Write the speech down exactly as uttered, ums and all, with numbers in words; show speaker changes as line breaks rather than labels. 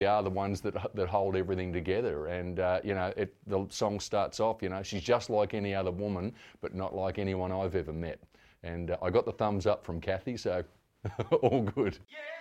They are the ones that that hold everything together. And, uh, you know, it, the song starts off, you know, she's just like any other woman, but not like anyone I've ever met. And uh, I got the thumbs up from Kathy, so all good.
Yeah.